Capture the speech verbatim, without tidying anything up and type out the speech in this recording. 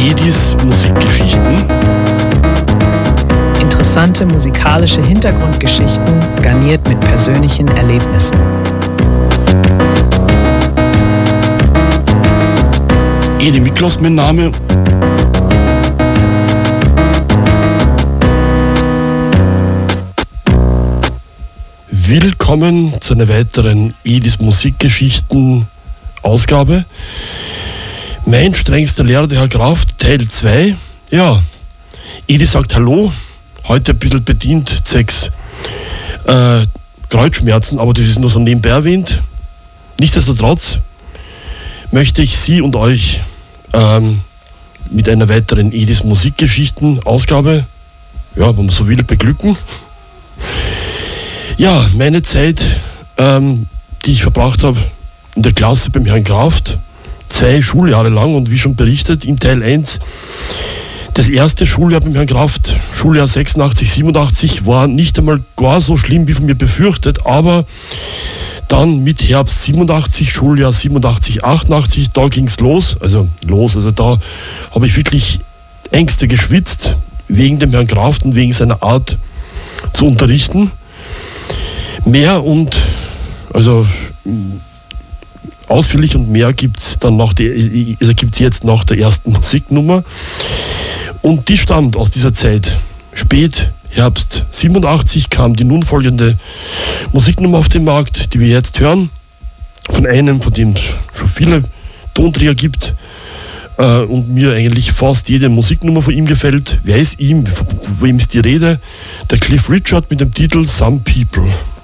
Edis Musikgeschichten. Interessante musikalische Hintergrundgeschichten, garniert mit persönlichen Erlebnissen. Edi Miklos mein Name. Willkommen zu einer weiteren Edis Musikgeschichten Ausgabe. Mein strengster Lehrer, der Herr Graf, Teil zwei. Ja, Edi sagt Hallo. Heute ein bisschen bedient, zwecks äh, Kreuzschmerzen, aber das ist nur so nebenbei erwähnt. Nichtsdestotrotz möchte ich Sie und euch ähm, mit einer weiteren Edis Musikgeschichten-Ausgabe, ja, wenn man so will, beglücken. Ja, meine Zeit, ähm, die ich verbracht habe in der Klasse beim Herrn Kraft, zwei Schuljahre lang, und wie schon berichtet, in Teil eins, das erste Schuljahr beim Herrn Kraft, Schuljahr sechsundachtzig, siebenundachtzig, war nicht einmal gar so schlimm wie von mir befürchtet, aber dann mit Herbst siebenundachtzig, Schuljahr siebenundachtzig, achtundachtzig, da ging es los, also los, also da habe ich wirklich Ängste geschwitzt, wegen dem Herrn Kraft und wegen seiner Art zu unterrichten. Mehr und, also ausführlich und mehr gibt es dann nach der, also gibt's jetzt nach der ersten Musiknummer. Und die stammt aus dieser Zeit. Spät, Herbst siebenundachtzig, kam die nun folgende Musiknummer auf den Markt, die wir jetzt hören. Von einem, von dem es schon viele Tonträger gibt äh, und mir eigentlich fast jede Musiknummer von ihm gefällt. Wer ist ihm? Von wem ist die Rede? Der Cliff Richard mit dem Titel Some People.